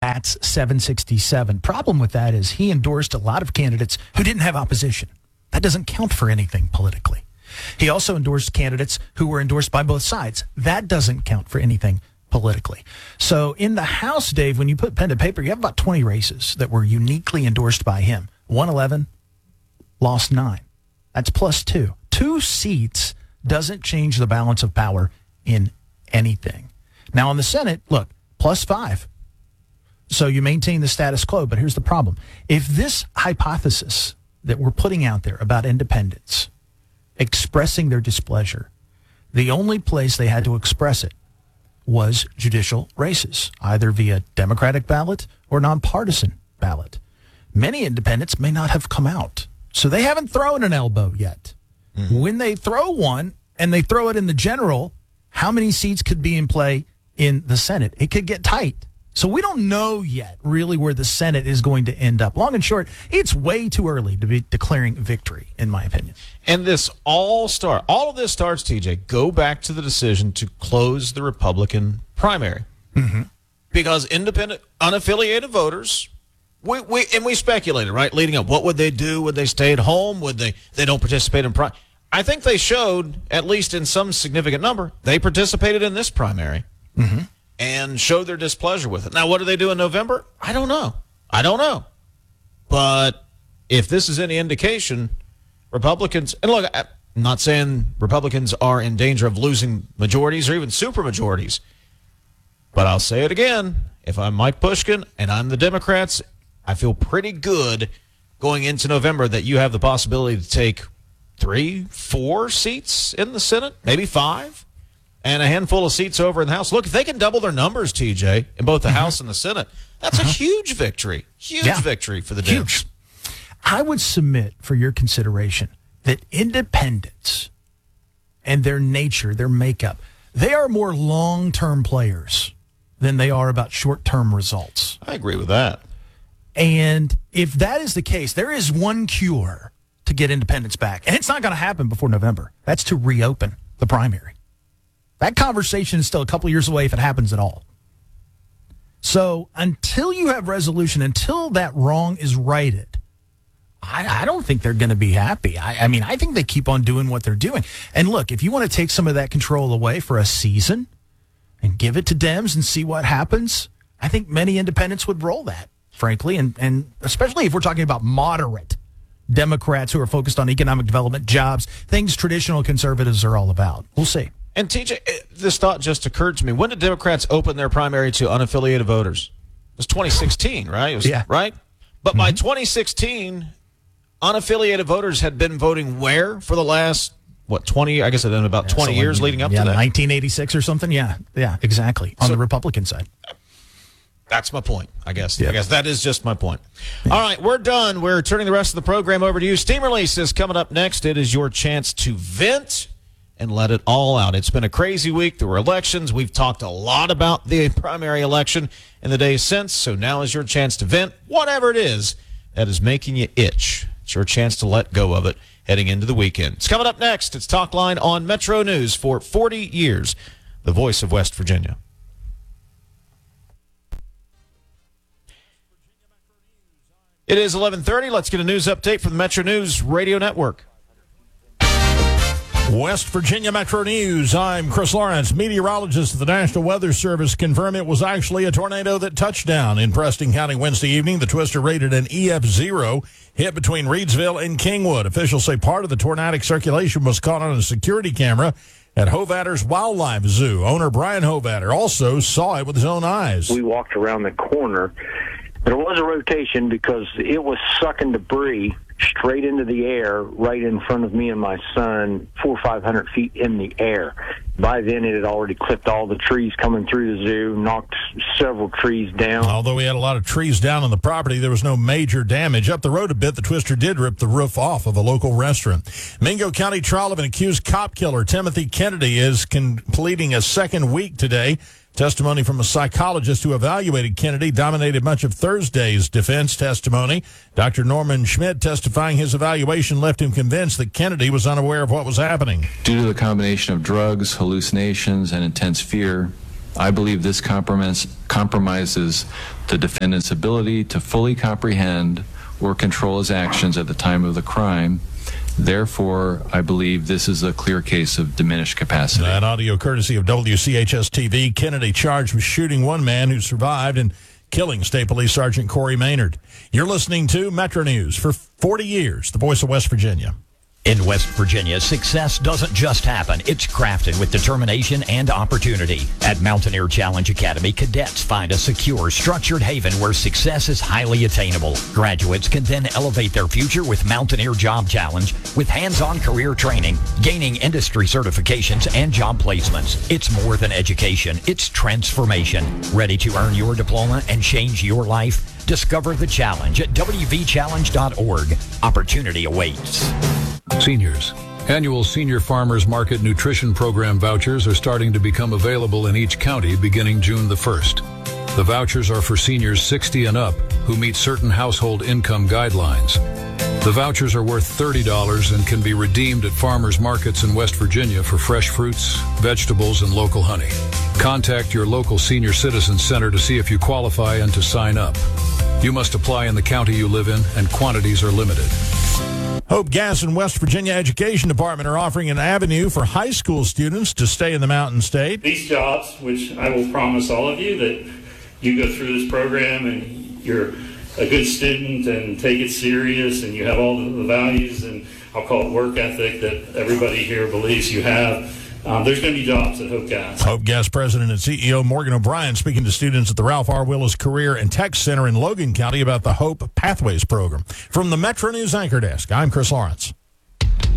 Pats 767. Problem with that is he endorsed a lot of candidates who didn't have opposition. That doesn't count for anything politically. He also endorsed candidates who were endorsed by both sides. That doesn't count for anything politically. So in the House, Dave, when you put pen to paper, you have about 20 races that were uniquely endorsed by him. 111, lost 9. That's +2. 2 seats doesn't change the balance of power in anything. Now, in the Senate, look, +5. So you maintain the status quo, but here's the problem. If this hypothesis that we're putting out there about independents expressing their displeasure, the only place they had to express it was judicial races, either via Democratic ballot or nonpartisan ballot. Many independents may not have come out, so they haven't thrown an elbow yet. When they throw one and they throw it in the general, how many seats could be in play in the Senate? It could get tight. So we don't know yet really where the Senate is going to end up. Long and short, it's way too early to be declaring victory, in my opinion. And this all of this starts, TJ, go back to the decision to close the Republican primary. Because independent, unaffiliated voters, we speculated, right, leading up. What would they do? Would they stay at home? Would they don't participate in primary? I think they showed, at least in some significant number, they participated in this primary and showed their displeasure with it. Now, what do they do in November? I don't know. But if this is any indication, Republicans, and look, I'm not saying Republicans are in danger of losing majorities or even supermajorities, but I'll say it again. If I'm Mike Pushkin and I'm the Democrats, I feel pretty good going into November that you have the possibility to take 3, 4 seats in the Senate, maybe 5, and a handful of seats over in the House. Look, if they can double their numbers, TJ, in both the House and the Senate, that's a huge victory. Victory for the Dems. I would submit for your consideration that independents and their nature, their makeup, they are more long-term players than they are about short-term results. I agree with that. And if that is the case, there is one cure to get independents back. And it's not going to happen before November. That's to reopen the primary. That conversation is still a couple years away if it happens at all. So until you have resolution, until that wrong is righted, I don't think they're going to be happy. I mean, I think they keep on doing what they're doing. And look, if you want to take some of that control away for a season and give it to Dems and see what happens, I think many independents would roll that, frankly, and especially if we're talking about moderate Democrats who are focused on economic development, jobs, things traditional conservatives are all about. We'll see. And TJ, this thought just occurred to me. When did Democrats open their primary to unaffiliated voters? It was 2016, right? Right? But by 2016, unaffiliated voters had been voting where for the last, 20? I guess it had been about 20 years leading up to that. 1986 or something. Yeah, exactly. On the Republican side. That's my point, I guess. I guess that is just my point. Yeah. All right, we're done. We're turning the rest of the program over to you. Steam Release is coming up next. It is your chance to vent and let it all out. It's been a crazy week. There were elections. We've talked a lot about the primary election in the days since, so now is your chance to vent whatever it is that is making you itch. It's your chance to let go of it heading into the weekend. It's coming up next. It's Talk Line on Metro News for 40 years, the voice of West Virginia. It is 11:30. Let's get a news update from the Metro News Radio Network. West Virginia Metro News. I'm Chris Lawrence. Meteorologists at the National Weather Service confirm it was actually a tornado that touched down in Preston County Wednesday evening. The twister rated an EF0, hit between Reedsville and Kingwood. Officials say part of the tornadic circulation was caught on a security camera at Hovatters Wildlife Zoo. Owner Brian Hovatter also saw it with his own eyes. We walked around the corner. There was a rotation because it was sucking debris straight into the air right in front of me and my son, 400 or 500 feet in the air. By then, it had already clipped all the trees coming through the zoo, knocked several trees down. Although we had a lot of trees down on the property, there was no major damage. Up the road a bit, the twister did rip the roof off of a local restaurant. Mingo County trial of an accused cop killer, Timothy Kennedy, is completing a second week today. Testimony from a psychologist who evaluated Kennedy dominated much of Thursday's defense testimony. Dr. Norman Schmidt testifying his evaluation left him convinced that Kennedy was unaware of what was happening. Due to the combination of drugs, hallucinations, and intense fear, I believe this compromises the defendant's ability to fully comprehend or control his actions at the time of the crime. Therefore, I believe this is a clear case of diminished capacity. That audio courtesy of WCHS-TV. Kennedy charged with shooting one man who survived and killing State Police Sergeant Corey Maynard. You're listening to Metro News for 40 years, the voice of West Virginia. In West Virginia, success doesn't just happen. It's crafted with determination and opportunity. At Mountaineer Challenge Academy, cadets find a secure, structured haven where success is highly attainable. Graduates can then elevate their future with Mountaineer Job Challenge with hands-on career training, gaining industry certifications, and job placements. It's more than education. It's transformation. Ready to earn your diploma and change your life? Discover the challenge at wvchallenge.org. Opportunity awaits. Seniors. Annual Senior Farmers Market Nutrition Program vouchers are starting to become available in each county beginning June the 1st. The vouchers are for seniors 60 and up who meet certain household income guidelines. The vouchers are worth $30 and can be redeemed at farmers markets in West Virginia for fresh fruits, vegetables, and local honey. Contact your local senior citizen center to see if you qualify and to sign up. You must apply in the county you live in, and quantities are limited. Hope Gas and West Virginia Education Department are offering an avenue for high school students to stay in the Mountain State. These jobs, which I will promise all of you that you go through this program and you're a good student and take it serious and you have all the values and I'll call it work ethic that everybody here believes you have. There's going to be jobs at Hope Gas. Hope Gas President and CEO Morgan O'Brien speaking to students at the Ralph R. Willis Career and Tech Center in Logan County about the Hope Pathways program. From the Metro News Anchor Desk, I'm Chris Lawrence.